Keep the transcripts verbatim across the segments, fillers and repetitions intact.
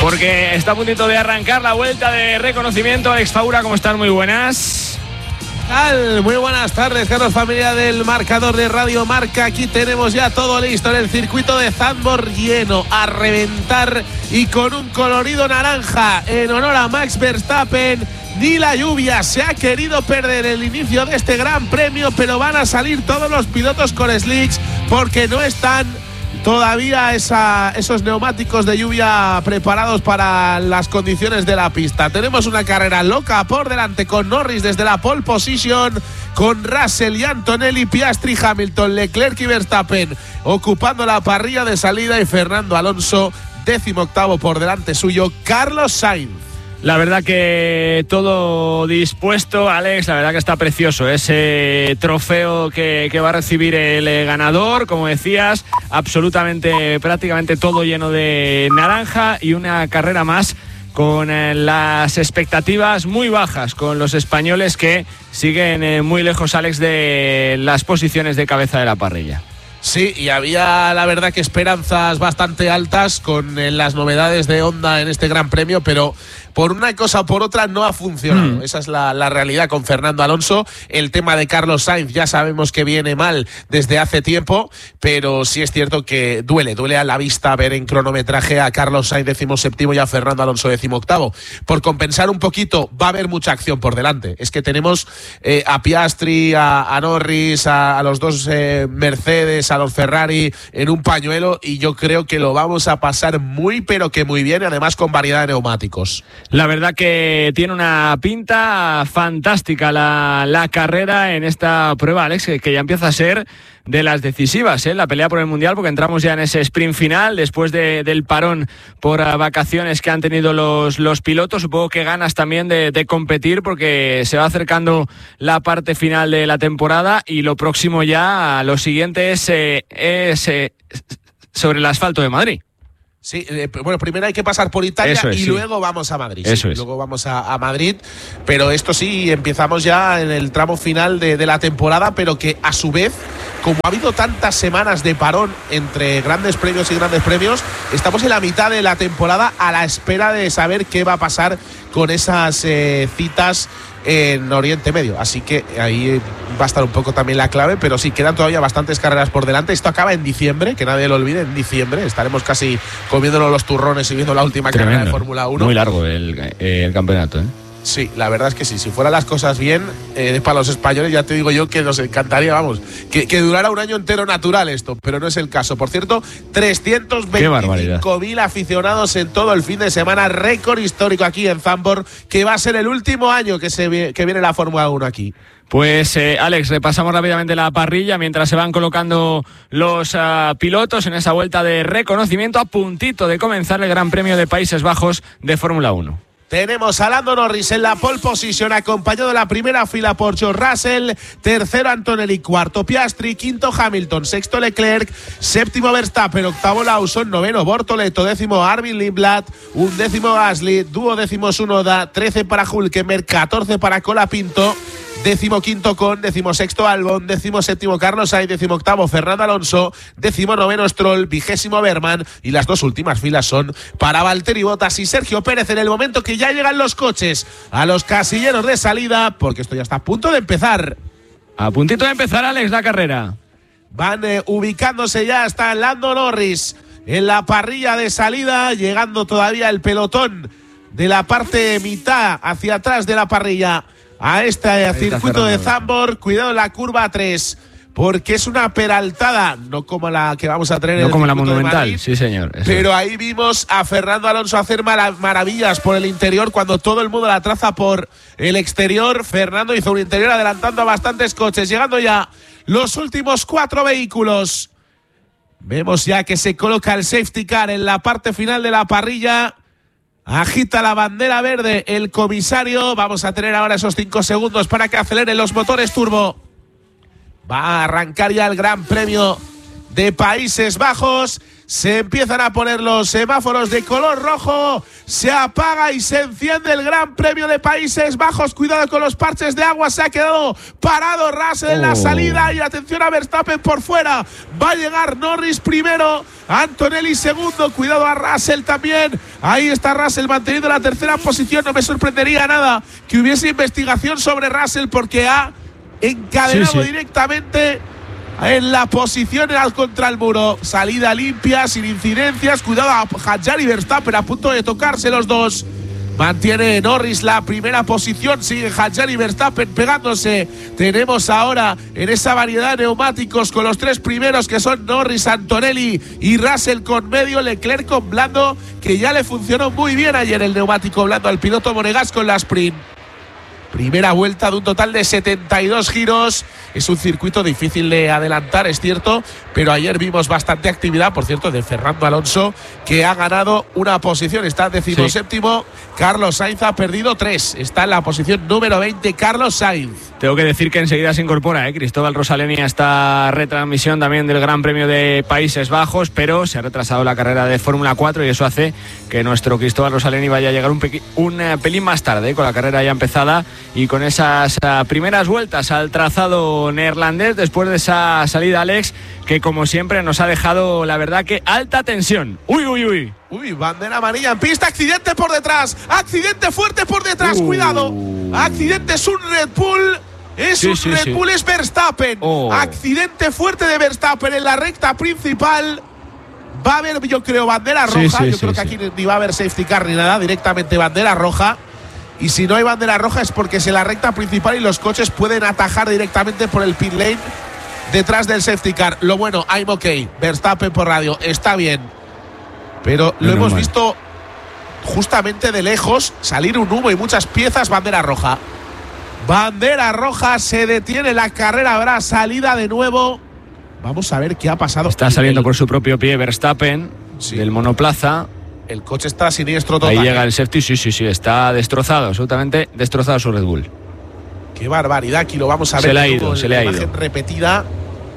porque está a puntito de arrancar la vuelta de reconocimiento. Alex Faura, ¿cómo están? Muy buenas. Muy buenas tardes, Carlos, familia del marcador de Radio Marca. Aquí tenemos ya todo listo en el circuito de Zandvoort, lleno a reventar y con un colorido naranja en honor a Max Verstappen. Ni la lluvia se ha querido perder el inicio de este gran premio, pero van a salir todos los pilotos con slicks porque no están todavía esa, esos neumáticos de lluvia preparados para las condiciones de la pista. Tenemos una carrera loca por delante con Norris desde la pole position, con Russell y Antonelli, Piastri, Hamilton, Leclerc y Verstappen ocupando la parrilla de salida, y Fernando Alonso décimo octavo por delante suyo, Carlos Sainz. La verdad que todo dispuesto, Alex, la verdad que está precioso ese trofeo que, que va a recibir el ganador, como decías, absolutamente, prácticamente todo lleno de naranja, y una carrera más con eh, las expectativas muy bajas, con los españoles que siguen eh, muy lejos, Alex, de las posiciones de cabeza de la parrilla. Sí, y había la verdad que esperanzas bastante altas con eh, las novedades de Honda en este Gran Premio, pero por una cosa o por otra no ha funcionado. Mm. Esa es la, la realidad con Fernando Alonso. El tema de Carlos Sainz ya sabemos que viene mal desde hace tiempo, pero sí es cierto que duele, duele a la vista ver en cronometraje a Carlos Sainz decimoséptimo y a Fernando Alonso decimoctavo. Por compensar un poquito, va a haber mucha acción por delante. Es que tenemos eh, a Piastri, a, a Norris, a, a los dos eh, Mercedes, a los Ferrari en un pañuelo, y yo creo que lo vamos a pasar muy pero que muy bien, además con variedad de neumáticos. La verdad que tiene una pinta fantástica la, la carrera en esta prueba, Alex, que, que ya empieza a ser de las decisivas, ¿eh? La pelea por el Mundial, porque entramos ya en ese sprint final después de, del parón por uh, vacaciones que han tenido los, los pilotos. Supongo que ganas también de, de competir, porque se va acercando la parte final de la temporada, y lo próximo ya, lo siguiente es, eh, es eh, sobre el asfalto de Madrid. Sí, eh, bueno, primero hay que pasar por Italia es, y sí. luego vamos a Madrid. Eso sí, es. Luego vamos a, a Madrid, pero esto sí, empezamos ya en el tramo final de, de la temporada, pero que a su vez, como ha habido tantas semanas de parón entre grandes premios y grandes premios, estamos en la mitad de la temporada a la espera de saber qué va a pasar con esas eh, citas en Oriente Medio. Así que ahí va a estar un poco también la clave, pero sí, quedan todavía bastantes carreras por delante. Esto acaba en diciembre, que nadie lo olvide, en diciembre estaremos casi comiéndonos los turrones y viendo la última Tremendo. carrera de Fórmula uno. Muy largo el, el campeonato, ¿eh? Sí, la verdad es que sí. Si fueran las cosas bien, eh, para los españoles, ya te digo yo que nos encantaría, vamos, que, que durara un año entero natural esto, pero no es el caso. Por cierto, trescientos veinticinco mil aficionados en todo el fin de semana, récord histórico aquí en Zandvoort, que va a ser el último año que, se, que viene la Fórmula uno aquí. Pues eh, Alex, repasamos rápidamente la parrilla mientras se van colocando los uh, pilotos en esa vuelta de reconocimiento, a puntito de comenzar el Gran Premio de Países Bajos de Fórmula uno. Tenemos a Lando Norris en la pole position, acompañado de la primera fila por George Russell, tercero Antonelli, cuarto Piastri, quinto Hamilton, sexto Leclerc, séptimo Verstappen, octavo Lawson, noveno Bortoleto, décimo Armin Lindblad, undécimo Gasly, duodécimo Tsunoda, trece para Hülkenberg, catorce para Colapinto, décimo quinto Con, décimo sexto Albon, décimo séptimo Carlos Sainz, décimo octavo Fernando Alonso, décimo noveno Stroll, vigésimo Berman, y las dos últimas filas son para Valtteri Bottas y Sergio Pérez, en el momento que ya llegan los coches a los casilleros de salida, porque esto ya está a punto de empezar. A puntito de empezar, Alex, la carrera. Van eh, ubicándose ya, está Lando Norris en la parrilla de salida, llegando todavía el pelotón de la parte mitad hacia atrás de la parrilla a este circuito de Zandvoort. Cuidado en la curva tres, porque es una peraltada, no como la que vamos a tener no en el como la circuito Monumental, de Madrid, sí señor. Eso. Pero ahí vimos a Fernando Alonso hacer mar- maravillas por el interior cuando todo el mundo la traza por el exterior. Fernando hizo un interior adelantando a bastantes coches, llegando ya los últimos cuatro vehículos. Vemos ya que se coloca el safety car en la parte final de la parrilla. Agita la bandera verde el comisario. Vamos a tener ahora esos cinco segundos para que aceleren los motores turbo. Va a arrancar ya el Gran Premio de Países Bajos. Se empiezan a poner los semáforos de color rojo, se apaga y se enciende el Gran Premio de Países Bajos. Cuidado con los parches de agua, se ha quedado parado Russell en la salida y atención a Verstappen por fuera. Va a llegar Norris primero, Antonelli segundo, cuidado a Russell también. Ahí está Russell manteniendo la tercera posición. No me sorprendería nada que hubiese investigación sobre Russell porque ha encadenado sí, sí. directamente en la posición al contra el muro. Salida limpia, sin incidencias. Cuidado a Hadjar y Verstappen a punto de tocarse los dos. Mantiene Norris la primera posición. Sigue Hadjar y Verstappen pegándose. Tenemos ahora en esa variedad de neumáticos con los tres primeros que son Norris, Antonelli y Russell con medio. Leclerc con blando, que ya le funcionó muy bien ayer el neumático blando al piloto monegasco en la sprint. Primera vuelta de un total de setenta y dos giros. Es un circuito difícil de adelantar, es cierto, pero ayer vimos bastante actividad, por cierto, de Fernando Alonso, que ha ganado una posición. Está decimoséptimo. Sí. Carlos Sainz ha perdido tres. Está en la posición número veinte, Carlos Sainz. Tengo que decir que enseguida se incorpora ¿eh? Cristóbal Rosaleni a esta retransmisión también del Gran Premio de Países Bajos, pero se ha retrasado la carrera de Fórmula cuatro y eso hace que nuestro Cristóbal Rosaleni vaya a llegar un, pequ- un uh, pelín más tarde, ¿eh? con la carrera ya empezada y con esas uh, primeras vueltas al trazado neerlandés después de esa salida, Alex, que como siempre nos ha dejado, la verdad, que alta tensión. Uy, uy, uy. Uy, bandera amarilla en pista, accidente por detrás, accidente fuerte por detrás, uh. cuidado. Accidente, es un Red Bull, es sí, un sí, Red sí. Bull, es Verstappen. Oh. Accidente fuerte de Verstappen en la recta principal. Va a haber, yo creo, bandera roja. Sí, sí, yo sí, creo sí. que aquí ni va a haber safety car ni nada, directamente bandera roja. Y si no hay bandera roja es porque es en la recta principal y los coches pueden atajar directamente por el pit lane detrás del safety car. Lo bueno, I'm okay. Verstappen por radio, está bien. Pero lo no, hemos no, visto justamente de lejos salir un humo y muchas piezas. Bandera roja. Bandera roja, se detiene la carrera, habrá salida de nuevo. Vamos a ver qué ha pasado. Está saliendo el... por su propio pie Verstappen sí. del monoplaza. El coche está siniestro total. Ahí llega el safety, sí, sí, sí, está destrozado, absolutamente destrozado su Red Bull. Qué barbaridad, aquí lo vamos a ver. Se le ha ido, se le ha ido. Imagen repetida.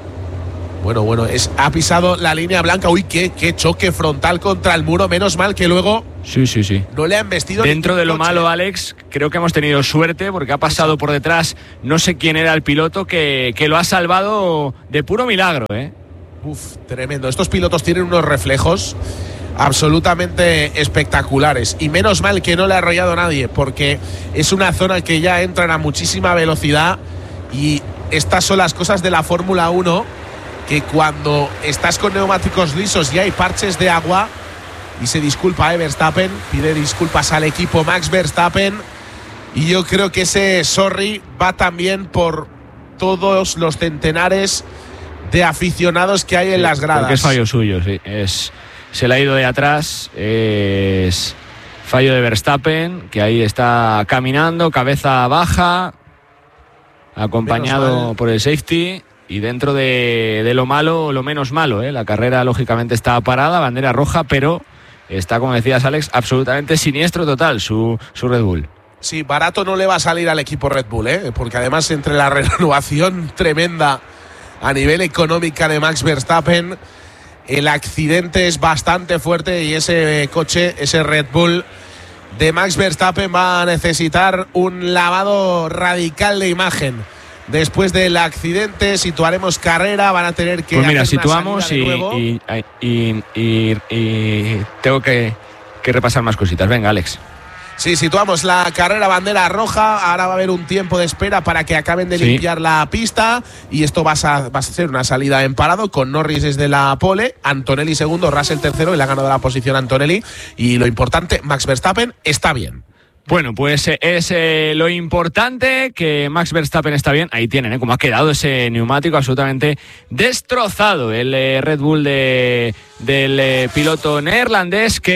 Bueno, bueno, es, ha pisado la línea blanca. Uy, qué, qué choque frontal contra el muro. Menos mal que luego sí, sí, sí. no le han vestido. Dentro de lo coche. malo, Alex, creo que hemos tenido suerte porque ha pasado por detrás, no sé quién era el piloto que, que lo ha salvado de puro milagro, ¿eh? Uf, tremendo. Estos pilotos tienen unos reflejos absolutamente espectaculares. Y menos mal que no le ha arrollado nadie, porque es una zona que ya entran a muchísima velocidad y estas son las cosas de la Fórmula uno, que cuando estás con neumáticos lisos y hay parches de agua, y se disculpa eh, Verstappen, pide disculpas al equipo Max Verstappen, y yo creo que ese sorry va también por todos los centenares de aficionados que hay en sí, las gradas. Porque es fallo suyo, sí, es, se le ha ido de atrás, es fallo de Verstappen, que ahí está caminando, cabeza baja, acompañado por el safety. Y dentro de, de lo malo, lo menos malo, ¿eh? La carrera lógicamente está parada, bandera roja, pero está, como decías Alex, absolutamente siniestro total su, su Red Bull. Sí, barato no le va a salir al equipo Red Bull, ¿eh? Porque además entre la renovación tremenda a nivel económica de Max Verstappen, el accidente es bastante fuerte y ese coche, ese Red Bull de Max Verstappen va a necesitar un lavado radical de imagen. Después del accidente situaremos carrera, van a tener que... Pues mira, situamos y, y, y, y, y tengo que, que repasar más cositas. Venga, Alex. Sí, situamos la carrera, bandera roja. Ahora va a haber un tiempo de espera para que acaben de sí. limpiar la pista. Y esto va a, va a ser una salida en parado con Norris desde la pole, Antonelli segundo, Russell tercero, y le ha ganado la posición Antonelli. Y lo importante, Max Verstappen está bien. Bueno, pues es eh, lo importante, que Max Verstappen está bien. Ahí tienen, ¿eh? Cómo ha quedado ese neumático absolutamente destrozado. El eh, Red Bull de, del eh, piloto neerlandés, que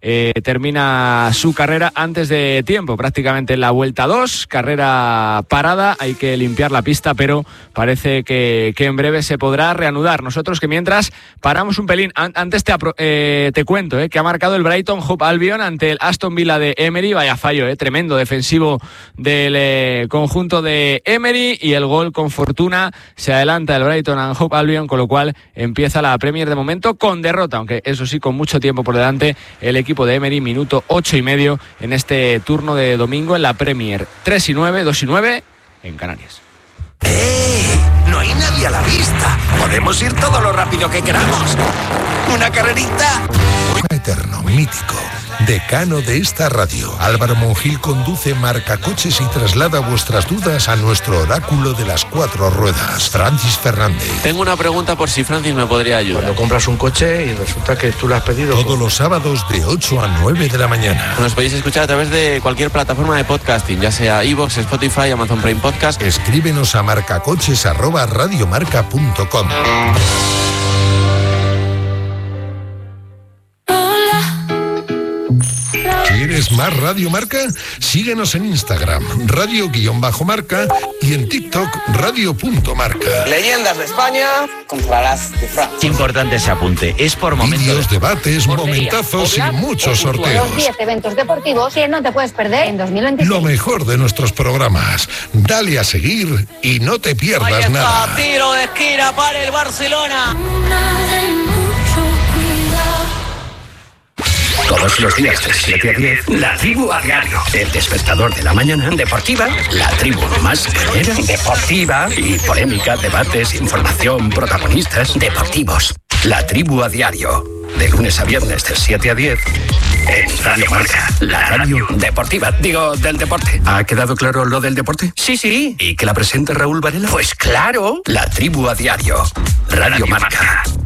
eh, termina su carrera antes de tiempo, prácticamente en la vuelta dos, carrera parada, hay que limpiar la pista, pero parece que, que en breve se podrá reanudar. Nosotros que mientras paramos un pelín, An- antes te, apro- eh, te cuento eh, que ha marcado el Brighton Hove Albion ante el Aston Villa de Emery, vaya fallo, eh, tremendo defensivo del eh, conjunto de Emery, y el gol con fortuna se adelanta el Brighton and Hove Albion, con lo cual empieza la Premier de momento con derrota, aunque eso sí con mucho tiempo por delante el equipo de Emery, minuto ocho y medio en este turno de domingo en la Premier. tres y nueve, dos y nueve en Canarias. ¡Eh! No hay nadie a la vista. Podemos ir todo lo rápido que queramos. ¿Una carrerita? Eterno, mítico, decano de esta radio. Álvaro Monjil conduce Marcacoches y traslada vuestras dudas a nuestro oráculo de las cuatro ruedas, Francis Fernández. Tengo una pregunta por si Francis me podría ayudar. Cuando compras un coche y resulta que tú lo has pedido. Todos los sábados de ocho a nueve de la mañana. Nos podéis escuchar a través de cualquier plataforma de podcasting, ya sea iVoox, Spotify, Amazon Prime Podcast. Escríbenos a marcacoches arroba radiomarca punto com. ¿Quieres más Radio Marca? Síguenos en Instagram, radio-marca, y en TikTok, radio.marca. Leyendas de España contra las de Francia. Es importante ese apunte, es por momentos. Vídeos, debates, momentazos y muchos sorteos. Los diez eventos deportivos que no te puedes perder en dos mil veintiséis. Lo mejor de nuestros programas. Dale a seguir y no te pierdas nada. Tiro de esquina para el Barcelona. Todos los días de siete a diez, La Tribu a Diario. El despertador de la mañana, deportiva, la tribu más cañera, deportiva y polémica, debates, información, protagonistas, deportivos. La Tribu a Diario. De lunes a viernes de siete a diez en Radio Marca, la radio deportiva. Digo, del deporte. ¿Ha quedado claro lo del deporte? Sí, sí. ¿Y que la presenta Raúl Varela? Pues claro. La Tribu a Diario. Radio Marca.